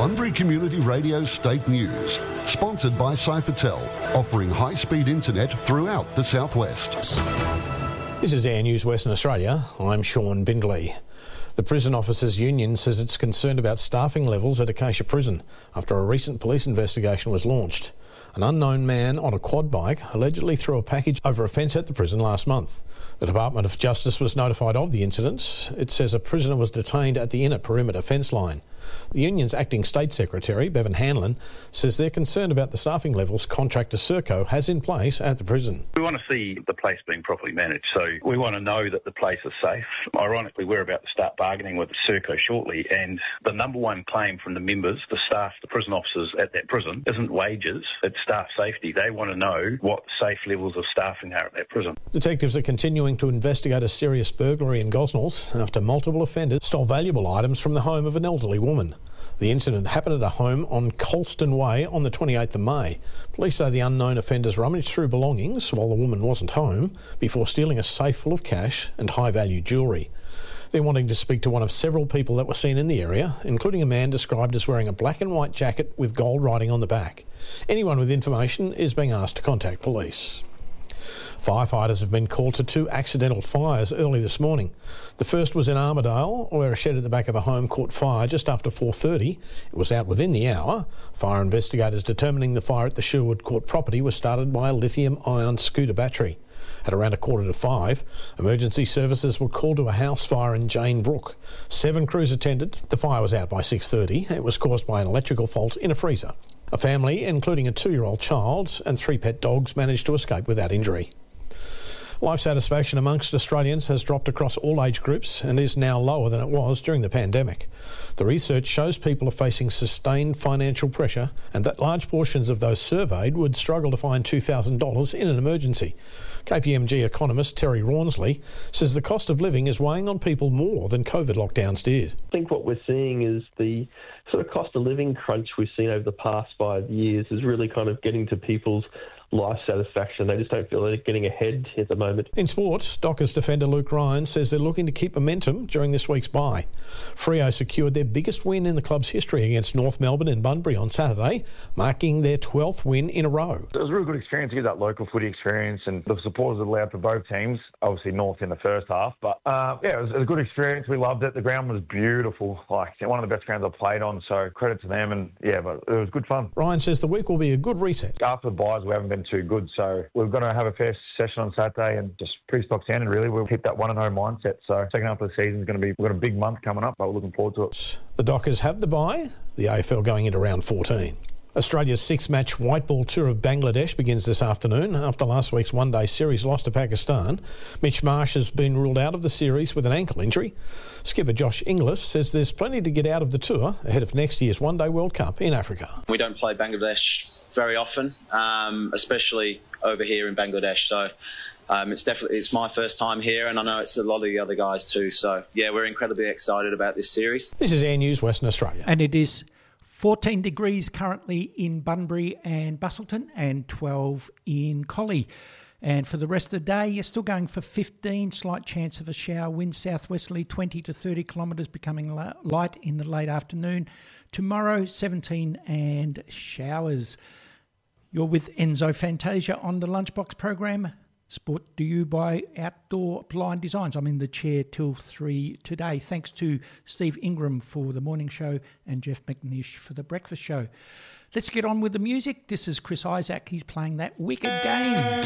Bunbury Community Radio State News, sponsored by Cyphertel, offering high-speed internet throughout the southwest. This is Air News Western Australia. I'm Sean Bindley. The Prison Officers Union says it's concerned about staffing levels at Acacia Prison after a recent police investigation was launched. An unknown man on a quad bike allegedly threw a package over a fence at the prison last month. The Department of Justice was notified of the incident. It says a prisoner was detained at the inner perimeter fence line. The union's acting state secretary, Bevan Hanlon, says they're concerned about the staffing levels contractor Serco has in place at the prison. We want to see the place being properly managed, so we want to know that the place is safe. Ironically, we're about to start bargaining with Serco shortly, and the number one claim from the members, the staff, the prison officers at that prison, isn't wages, it's staff safety. They want to know what safe levels of staffing are at that prison. Detectives are continuing to investigate a serious burglary in Gosnells after multiple offenders stole valuable items from the home of an elderly woman. The incident happened at a home on Colston Way on the 28th of May. Police say the unknown offenders rummaged through belongings while the woman wasn't home before stealing a safe full of cash and high-value jewellery. They're wanting to speak to one of several people that were seen in the area, including a man described as wearing a black and white jacket with gold writing on the back. Anyone with information is being asked to contact police. Firefighters have been called to 2 accidental fires early this morning. The first was in Armidale, where a shed at the back of a home caught fire just after 4:30. It was out within the hour. Fire investigators determining the fire at the Sherwood Court property was started by a lithium-ion scooter battery. At around 4:45, emergency services were called to a house fire in Jane Brook. 7 crews attended. The fire was out by 6:30. It was caused by an electrical fault in a freezer. A family, including a 2-year-old child and 3 pet dogs, managed to escape without injury. Life satisfaction amongst Australians has dropped across all age groups and is now lower than it was during the pandemic. The research shows people are facing sustained financial pressure and that large portions of those surveyed would struggle to find $2,000 in an emergency. KPMG economist Terry Rawnsley says the cost of living is weighing on people more than COVID lockdowns did. I think what we're seeing is the sort of cost of living crunch we've seen over the past 5 years is really kind of getting to people's life satisfaction. They just don't feel they're getting ahead at the moment. In sports, Dockers defender Luke Ryan says they're looking to keep momentum during this week's bye. Freo secured their biggest win in the club's history against North Melbourne in Bunbury on Saturday, marking their 12th win in a row. It was a really good experience to get that local footy experience, and the supporters are loud for both teams, obviously North in the first half. But it was a good experience. We loved it. The ground was beautiful, like one of the best grounds I've played on, so credit to them. And but it was good fun. Ryan says the week will be a good reset. After the byes, we haven't been too good, so we're going to have a fair session on Saturday and just pretty stock standard really. We'll keep that 1-0 mindset, so second half of the season is going to be, we've got a big month coming up, but we're looking forward to it. The Dockers have the bye, the AFL going into round 14. Australia's 6-match white ball tour of Bangladesh begins this afternoon after last week's one-day series loss to Pakistan. Mitch Marsh has been ruled out of the series with an ankle injury. Skipper Josh Inglis says there's plenty to get out of the tour ahead of next year's One-Day World Cup in Africa. We don't play Bangladesh very often, especially over here in Bangladesh. So it's my first time here, and I know it's a lot of the other guys too. So yeah, we're incredibly excited about this series. This is Air News Western Australia, and it is 14 degrees currently in Bunbury and Bustleton, and 12 in Collie. And for the rest of the day, you're still going for 15, slight chance of a shower, wind southwesterly 20 to 30 kilometres, becoming light in the late afternoon. Tomorrow, 17 and showers. You're with Enzo Fantasia on the Lunchbox program. Sport to you by Outdoor Blind Designs. I'm in the chair till 3 today. Thanks to Steve Ingram for the morning show and Jeff McNish for the breakfast show. Let's get on with the music. This is Chris Isaac. He's playing That Wicked Game.